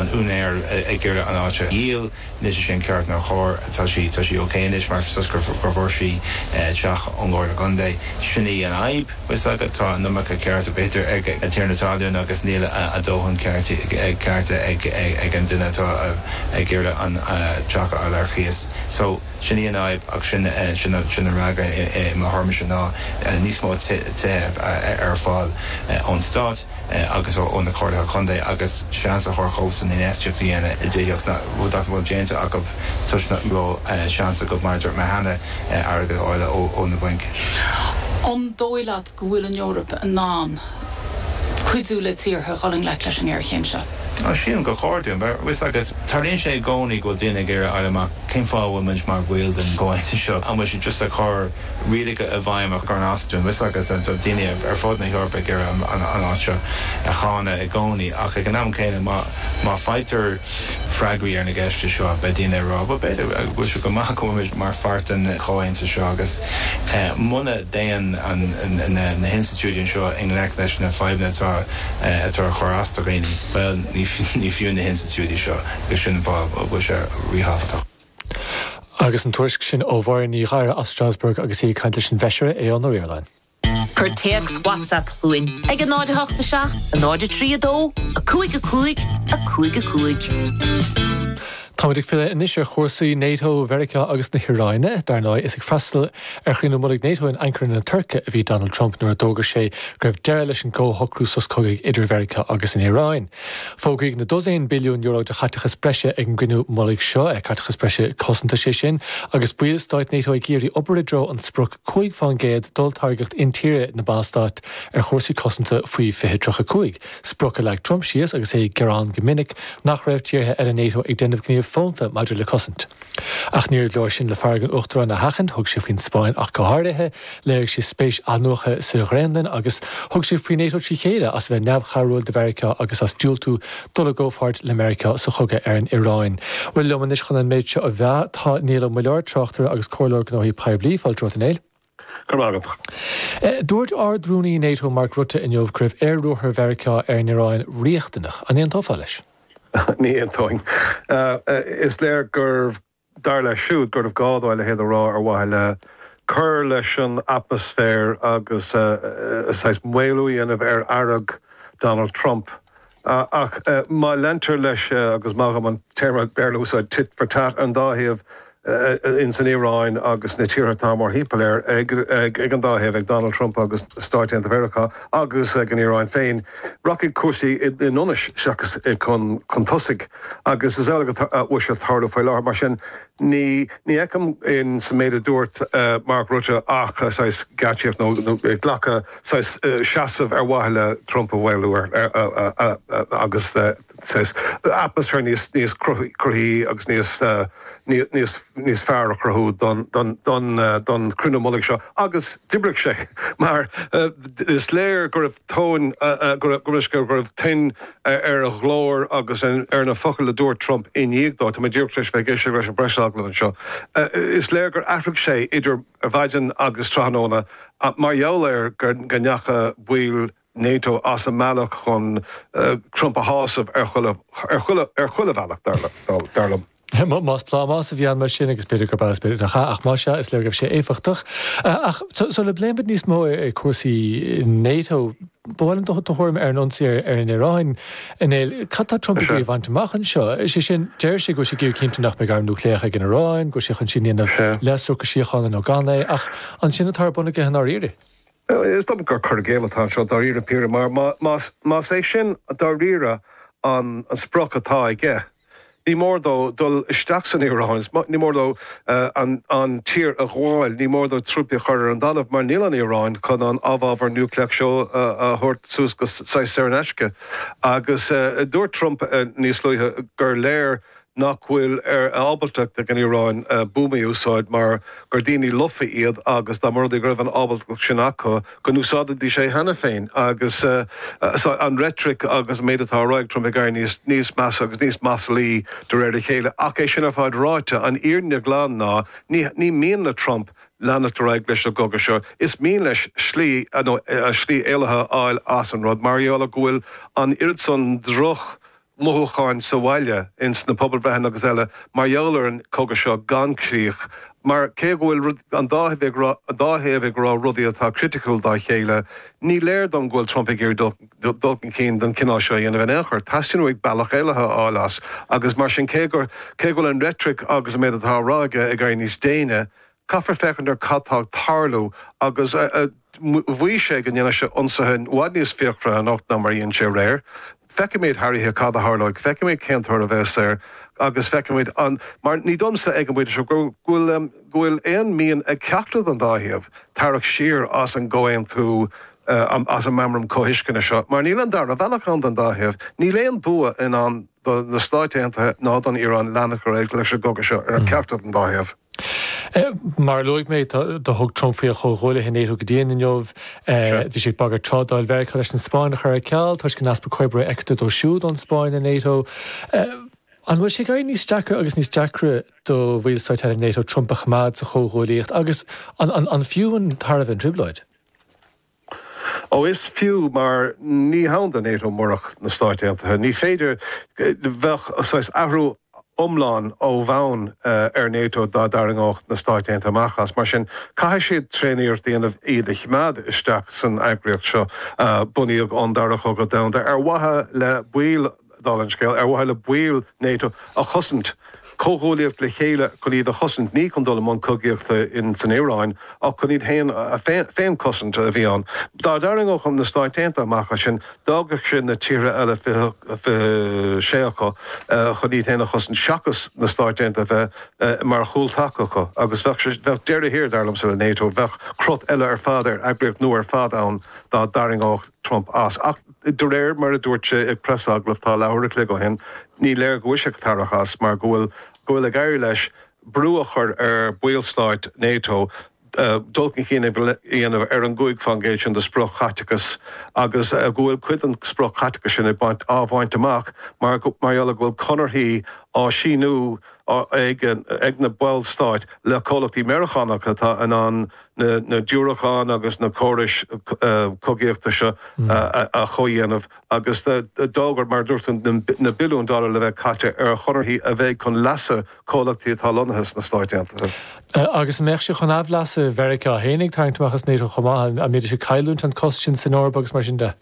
an únéir ggéire an áte díal níos sin ceart nar chóir tá sí ócéanis mar suscar gohórsí teach an gáir gandé sinní an aib was agad tá numacha ceart a beter ag tíarnatáún agus níle a dóhann cearta ag an duine tá ag ggéire an teach a leirchias so sinní an aib ach sin raga I má harmise ná níos mó teh ar fáil an stát agus ón na cordha chundé agus seans a chorchósan in estiachtaí dhéana I déocht na bhúdat bhil déanta a go tusna go seans a go maidir me hana agad áile ó na buink. An dóilead go bhfuil an Eorpa an ná chuidú le tíortha chaling le leis an airchéimse. Sían go cháirún, bhis agus taríonn sé gcónaí go duine ggéire aileach cén fáhfuil muid mar bhfuil den gáinte seo an mu just a chur riadacha a bhaimach gar nástún, bhis agus an daine ar fád na Eorpa ggéire an áte a chána I gcónaí ach ag an am céine má feitar freigraí ar na gceiste seo be daine rá, ba beidir bhfuil se go maithcóid mar fartan cháinte seo agus muna déan na institúidin seo in leith leis na feibhne atá chorasta réine, well ní fiú na institúidí seo go sin bhá bhfuil se rihafatach. Agus an tuairisc sin ó bhhair ní ghaire as Strasbourg agus í caint leis an bheisiire é an Ireland. Cur teags WhatsApp chuin ag an náide 87, an náide 32, a cúig. Táidir fila inisir chósaí NATO, America agus na Hiráine, darná is ag freistal ar chuoine mulig NATO in Ankara na Turca a bhí Donald Trump nuair a dógadh sé go raibh deire leis an cóthocrú sos cogaigh idir America agus in Iráin. Fógaigh na 12 billiún euro de chaitachas breise ag an gcuinú mulig seo ag chaitachas breise cosanta sé sin, agus buil stáit NATO ag géirí obair dro an spruc 5 fan géad dul targacht intíre na banastát ar chósaí cosanta faoi 23. Spruc a le Trump síos agus é Gerán Gomininic nach raibh tíortha ar a NATO ag denmh gníomh fónta maidir le cosint. Ach níor leir sin le fargan Uachtarán na hachan thug sé faoin Spáin ach go háirithe léirigh sé spéis anúcha sa Gréanlainn agus thug sé faoin NATO trí chéile as bheith neamhcharúil de America agus as dúiltú dul gófart le America sa chuga ar an Iráin. Bhfuil leomanis chun an méid seo a bheith tá níl mo leir trachttar agus cóirleir gnóí peblií fáil drotanéil. Dúirt ardrúnaí NATO Mark Rutte in jobh cribh airrúthar America ar an Iráin riachtanach an éon tofalis. Ní antóing. Is léir gur dar le siúd gur gádáil le héad rá ar bhaile chur leis an atmosfér agus muúíanamh ar arag Donald Trump. Ach má lentar leis agus má an téma bearlúsáid tit for tat an dáhéamh in san Iráin agus na tíortha mar hípaléir ag an dáhéamh ag Donald Trump agus Stáit America agus ag an Iráin féin. Rockid cuasaí in ionis seachas chun tosaigh agus is eile bhuiise thardú fáil láir mar sin ní eicem in sa méad dúirt Mark Rutte ach gatíomh nó ghlacha seasamh ar bhaile Trump a bhhailúir agus atmosfér níos cruthí agus níos fearr a cruthú don crunne mulig seo agus dibrich sé mar is léir gur raibh tón gur raibh tin ar a ghlór agus ar na focail le dúirt Trump inníagdá tá dúirt leis bheith géisi leis an breisleach an seo. Is léir gur afric sé idir a bhaidan agus tránóna mar jaoléir gur gneacha bhuiil NATO as a meach chun Trump a hásamh ar chuile bhealach darlam. Más plá a bhíon mar sin agus beidir go baidir ach má se is le goibh sé éfachtach. Ach so le bléimid níos mó cuasaí NATO bhhailm do thuirm ar ansaí ar an Iráin in chattá Trump go bhaintach seo. Is sin deir sé go sé gcíú cinnte nach me gar núcléacha gin Iráin, go sé chun sin leú go síochan an Gána ach an sinna tar buna go an áíire. Is do gur chur géalatá seo dar ire píre mar má sé sin dar rire an spproch atá I gce. Ní mór dul isteach san Iráin, ní mór an tír a gháil, ní mór trúpi chuir an dalamh mar níl an Iráin chun an abhábhar núcleach seo a thuirt sús go Saisarneisce. Agus dúirt Trump níos luithe gur léir nach bhfuil ar ábalteach ag an Iráin búmaí úsáid mar gur daoine lufa iad agus dá mar raibh an ábalteach sin acu go úsáid dí sé hena féin agus an rhetoric agus méadtá roiig Trump ag níos meas agus níos measalí do réir chéile ach é sin ar fáid ráite an iarne glán ná ní mian le Trump lena raig leis a goga seo. Is mí leis slí éilethe áil as an rud Mariola gohfuil an irid san droch mothúcháin sa bhaile ins na pobl bheithin agus eile mar dheolar an cóga seo gan críoch. Mar cé bhfuil an dáhéamh rá rudaí atá critical dá chéile, ní léir dom ghfuil Trump gur dulcan cín den cinná seo dhéanamh an éair. Taistíonn ag bailach éilethe álas, agus mar sin cé bhfuil an retric agus méad atá ráige ag gar níos déine, caithfar fechann ar cattá tarlú agus bhuí sé an dhéana se ionsaithe bhaid níos fíochra an 8 mar íon sé réir. Feicimid hairíthe cad a tharlaigh, feicimid céantar a bheith ar, agus feicimid an, mar ní domsa ag an bhuiide seo ghfuil éon míon ag ceachtrad an dáthaíomh, tarach siar as an ggóin tú as an memram cóhiscinna seo. Mar níl an dar a bhealach an dáthaíomh, ní léon bua in an na stáitéanta ná an Iarán lenach réil leis a goga seo ar ceachtrad an dáthaíomh. Mar loig méid do thug Trump fao choghóla hinnéú go dtíana inmh, bhí sé bagar trádáil bheith leis an Spáin chu ceall, tuis go naspa coibre eicta do siúd an Spáin a NATO. An bhfuil sé gar níos deacra agus níos deacra do bhfuilsáid ar NATO Trump a chamád sa choghólaíocht, agus an fiúin thar bheith dribleid. Is fiú mar ní hán an NATO mórach na stáitéantathe. Ní féidir bheith ahrú omláin ó bhain ar NATO dá daringácht na stáittéanta amachchas, mar sin caiith siad tréíir déanamh iad a chiméad isteach san eagraíocht seo buíoh an darach go damda ar wathe le buil dálanscéil, ar wathe le buil NATO a chosint. Cóghólaíocht le chéile chun iad a chosint ní chun dul am cogaíochta in san Éireáin ach chun iad héin a féin cosint a bhí an. Dá daringách an na stáittéanta amachcha sin dágach sin na tíre eile séacha chun iad héna chosint seachas na stáittéanta bheith mar chúltacha agus bheith deir hir darlam sa le NATO, bheith crot eile ar fad ar eagraíocht nó ar fad ann dá daringách Trump as. Ach do réir mar a dúirte ag presaglachtá leabhar le go hen, ní léir gohuiiseach tarachas mar gohfuil a gaiir leis brúachar ar builstáit NATO dulcan chéanamh ar an gúig fangéisiún de spruch chaticus agus gohfuil cuid an spruch chaticus sin ábhaint amach mar eala gohfuil conarthaí á síú ag na builstáit le cólachtaí mearchanach atá an na dúrachán agus na córis cogaíochta se a choíanamh agus dágar mar dúirtan na bilún dála le bheith caite ar chonarthaí a bheith chun lesa cólachtaí atá lonthas na stáittéanta. Agus meach se chun aflasa Verica hénig taintachchas NATO chomá a méidir sé caiún an costin san ábagus mar sin de.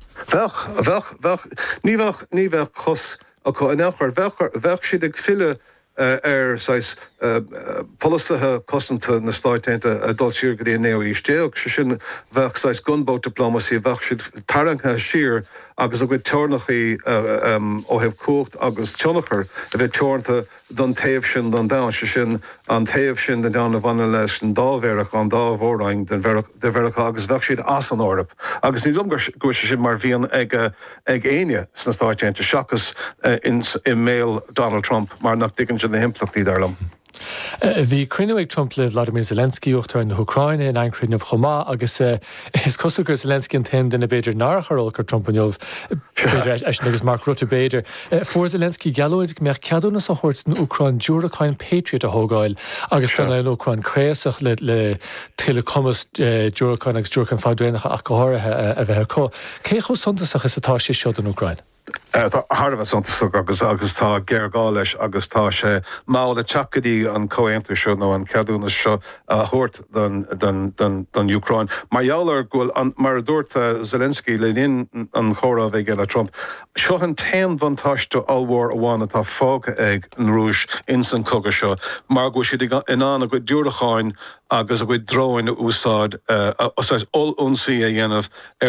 Ní bheith cos a chu in elchar bheith siad ag fille ar polisathe cosanta na stáittéanta a dul siar go dtí neo ísteach se sin bheith gunboat diplomacy bheith siad tarangthe siar agus a go teornachaí ó hebh cuacht agus teonnachar a bheith teornta don taobh sin don da se sin an taobh sin den dána bhana leis an dámhéireach an dámhóráin de bheircha agus bheith siad as an árap. Agus ní dom go sin mar bhíon ag aine sna stáittéanta seachas in mail Donald Trump mar nach dtigann sin na himplachtí darlam. Bhí cruinneigh Trump le Vladimir Zelensky uachtar in na Ucraine in ancrinmh chomá agus is cosúgur Zelensky an tin duna beidir náchail gur Trump anmh agus Mark Rutte beidir. Fuair Zelensky gealúid meach ceadúna sa chóirt na Ucrain dúracháin Patriot a thógáil agus fanna in Ucrain créasach le tuile commas dúracháin agus dúracháin fáidúinacha a gothairithe a bheith có. Cé chu suntasach is atá sé seo an Ucrain? Harbh santasach agus tá geará leis agus tá sé mála teachcadí an cóhéanta seo nó an ceadúna seo a thuirt don Ucrain. Marheallar ghfuil mar dúirta Zelensky le linn an chóra bheith geile Trump. Seo an téan bhantáiste allmhór amháin atá fága ag an rúis in san coga seo, mar go siad inán a go dúracháin agus a go dróin úsáid all unsaí a dhéanamh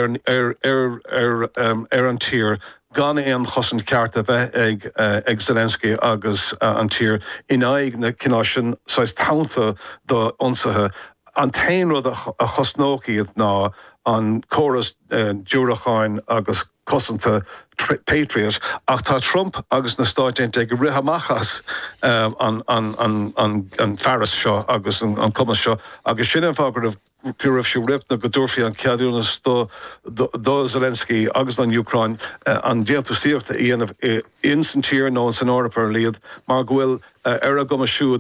ar an tír gan éon chosint ceart a bheith ag Zelensky agus an tír in aig na cináisisin sais tánta do ionsaithe an tain rud a chosnóciad ná an córas dúracháin agus cosanta Patriot ach tá Trump agus na stáittéanta ag rithe amachchas an fearas seo agus an cumas seo agus sin fágur Purif Shuripna Godurfi and Kadurnas do Zelensky agus an Ukraine and Dialto Sirta Ian of instant here no in Europa lead Margwil Eragoma Shud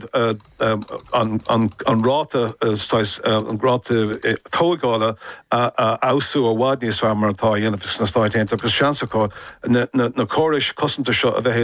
on Rata Togala Ausu or Wadney's farmer Thai and if it's not because chance na Corish custom to shot of